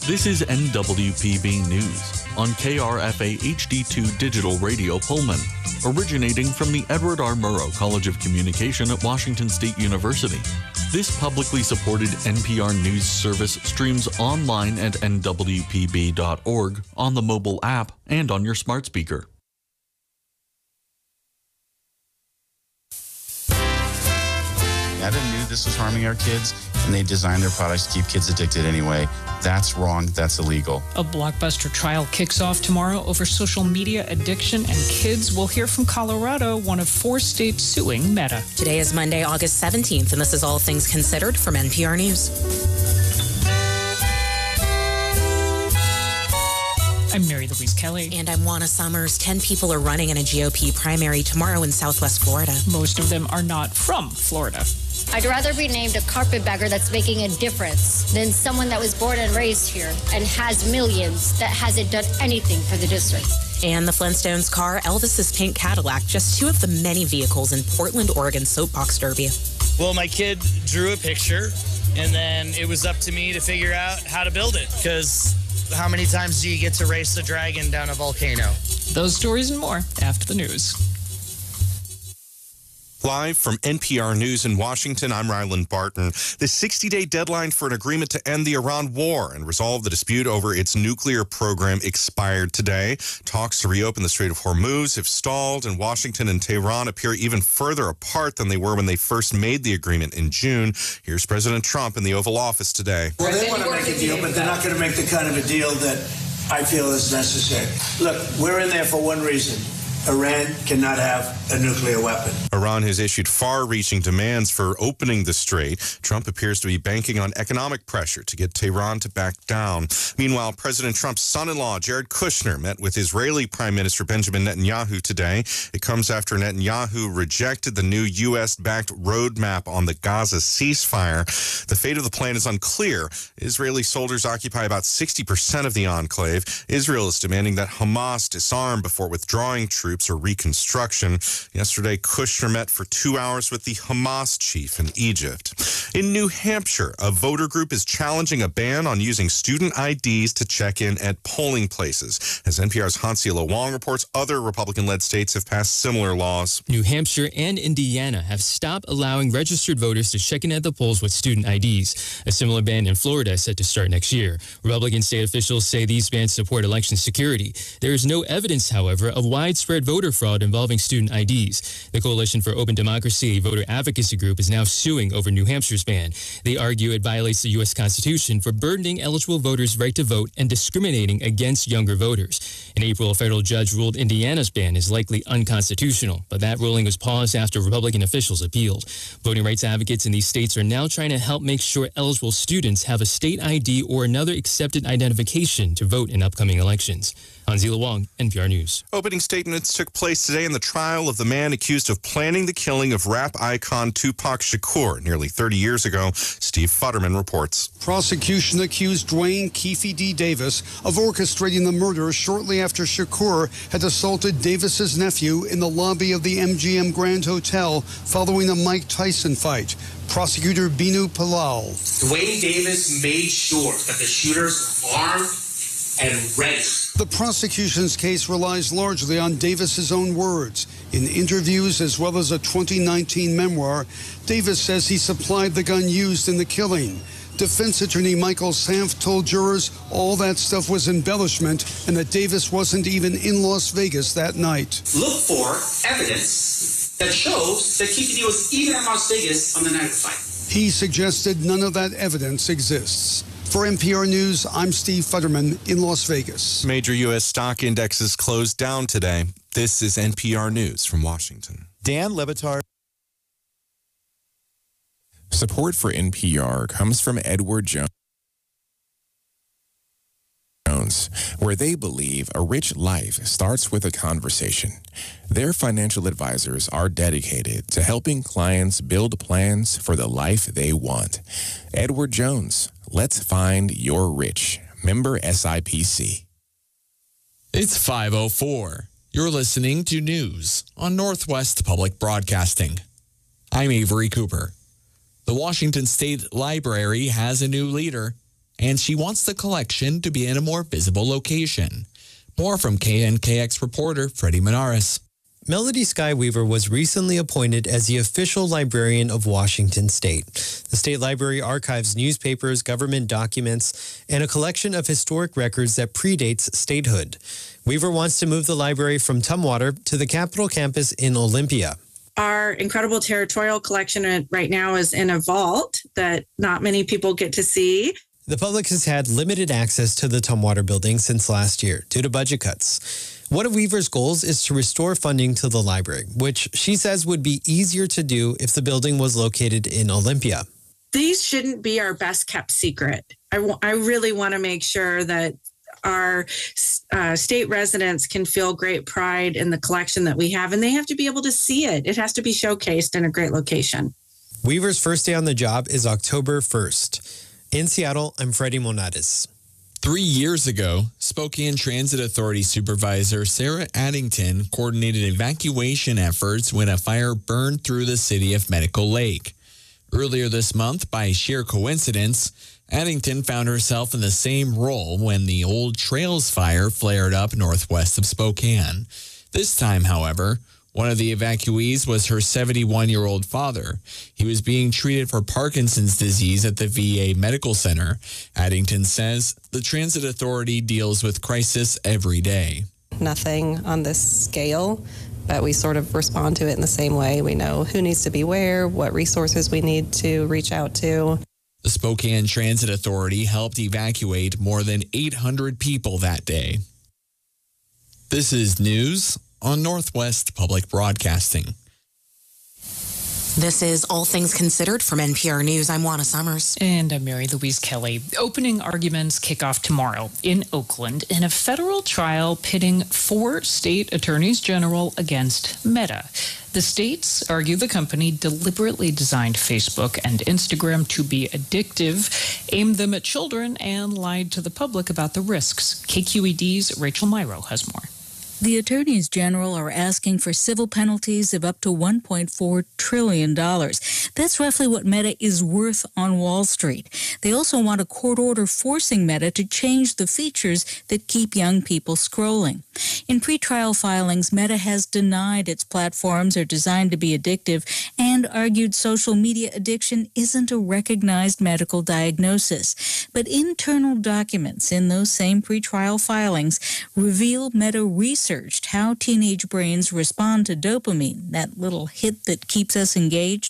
This is NWPB News on KRFA HD2 Digital Radio Pullman, originating from the Edward R. Murrow College of Communication at Washington State University. This publicly supported NPR News service streams online at nwpb.org, on the mobile app, and on your smart speaker. Meta knew this was harming our kids, and they designed their products to keep kids addicted anyway. That's wrong. That's illegal. A blockbuster trial kicks off tomorrow over social media addiction and kids. We'll hear from Colorado, one of 4 states suing Meta. Today is Monday, August 17th, and this is All Things Considered from NPR News. I'm Mary Louise Kelly. And I'm Juana Summers. 10 people are running in a GOP primary tomorrow in Southwest Florida. Most of them are not from Florida. I'd rather be named a carpetbagger that's making a difference than someone that was born and raised here and has millions that hasn't done anything for the district. And the Flintstones car, Elvis's pink Cadillac, just 2 of the many vehicles in Portland, Oregon soapbox derby. Well, my kid drew a picture, and then it was up to me to figure out how to build it, because how many times do you get to race a dragon down a volcano? Those stories and more after the news. Live from NPR News in Washington, I'm Ryland Barton. The 60-day deadline for an agreement to end the Iran war and resolve the dispute over its nuclear program expired today. Talks to reopen the Strait of Hormuz have stalled, and Washington and Tehran appear even further apart than they were when they first made the agreement in June. Here's President Trump in the Oval Office today. Well, they want to make a deal, but they're not going to make the kind of a deal that I feel is necessary. Look, we're in there for one reason. Iran cannot have a nuclear weapon. Iran has issued far-reaching demands for opening the strait. Trump appears to be banking on economic pressure to get Tehran to back down. Meanwhile, President Trump's son-in-law, Jared Kushner, met with Israeli Prime Minister Benjamin Netanyahu today. It comes after Netanyahu rejected the new U.S.-backed roadmap on the Gaza ceasefire. The fate of the plan is unclear. Israeli soldiers occupy about 60% of the enclave. Israel is demanding that Hamas disarm before withdrawing troops or reconstruction. Yesterday, Kushner met for 2 hours with the Hamas chief in Egypt. In New Hampshire, a voter group is challenging a ban on using student IDs to check in at polling places. As NPR's Hansila Wong reports, other Republican-led states have passed similar laws. New Hampshire and Indiana have stopped allowing registered voters to check in at the polls with student IDs. A similar ban in Florida is set to start next year. Republican state officials say these bans support election security. There is no evidence, however, of widespread voter fraud involving student IDs. The Coalition for Open Democracy, a voter advocacy group, is now suing over New Hampshire's ban. They argue it violates the U.S. Constitution for burdening eligible voters' right to vote and discriminating against younger voters. In April, a federal judge ruled Indiana's ban is likely unconstitutional, but that ruling was paused after Republican officials appealed. Voting rights advocates in these states are now trying to help make sure eligible students have a state ID or another accepted identification to vote in upcoming elections. Hanzila Wong, NPR News. Opening statements took place today in the trial of the man accused of planning the killing of rap icon Tupac Shakur nearly 30 years ago. Steve Futterman reports. Prosecution accused Dwayne Keefe D. Davis of orchestrating the murder shortly after Shakur had assaulted Davis's nephew in the lobby of the MGM Grand Hotel following a Mike Tyson fight. Prosecutor Binu Palal. Dwayne Davis made sure that the shooters were armed and ready. The prosecution's case relies largely on Davis's own words. In interviews as well as a 2019 memoir, Davis says he supplied the gun used in the killing. Defense attorney Michael Sanft told jurors all that stuff was embellishment and that Davis wasn't even in Las Vegas that night. Look for evidence that shows that Keefe was even in Las Vegas on the night of the fight. He suggested none of that evidence exists. For NPR News, I'm Steve Futterman in Las Vegas. Major U.S. stock indexes closed down today. This is NPR News from Washington. Dan Le Batard. Support for NPR comes from Edward Jones, where they believe a rich life starts with a conversation. Their financial advisors are dedicated to helping clients build plans for the life they want. Edward Jones, let's find your rich. Member SIPC. It's 5:04. You're listening to news on Northwest Public Broadcasting. I'm Avery Cooper. The Washington State Library has a new leader. and she wants the collection to be in a more visible location. More from KNKX reporter Freddie Menares. Melody Sky Weaver was recently appointed as the official librarian of Washington State. The State Library archives newspapers, government documents, and a collection of historic records that predates statehood. Weaver wants to move the library from Tumwater to the Capitol campus in Olympia. Our incredible territorial collection right now is in a vault that not many people get to see. The public has had limited access to the Tumwater building since last year due to budget cuts. One of Weaver's goals is to restore funding to the library, which she says would be easier to do if the building was located in Olympia. These shouldn't be our best kept secret. I really want to make sure that our state residents can feel great pride in the collection that we have, and they have to be able to see it. It has to be showcased in a great location. Weaver's first day on the job is October 1st. In Seattle, I'm Freddie Monades. 3 years ago, Spokane Transit Authority Supervisor Sarah Addington coordinated evacuation efforts when a fire burned through the city of Medical Lake. Earlier this month, by sheer coincidence, Addington found herself in the same role when the Old Trails fire flared up northwest of Spokane. This time, however, one of the evacuees was her 71-year-old father. He was being treated for Parkinson's disease at the VA Medical Center. Addington says the transit authority deals with crisis every day. Nothing on this scale, but we sort of respond to it in the same way. We know who needs to be where, what resources we need to reach out to. The Spokane Transit Authority helped evacuate more than 800 people that day. This is news on Northwest Public Broadcasting. This is All Things Considered from NPR News. I'm Juana Summers. And I'm Mary Louise Kelly. Opening arguments kick off tomorrow in Oakland in a federal trial pitting 4 state attorneys general against Meta. The states argue the company deliberately designed Facebook and Instagram to be addictive, aimed them at children, and lied to the public about the risks. KQED's Rachel Myrow has more. The attorneys general are asking for civil penalties of up to $1.4 trillion. That's roughly what Meta is worth on Wall Street. They also want a court order forcing Meta to change the features that keep young people scrolling. In pretrial filings, Meta has denied its platforms are designed to be addictive and argued social media addiction isn't a recognized medical diagnosis. But internal documents in those same pretrial filings reveal Meta researched how teenage brains respond to dopamine, that little hit that keeps us engaged,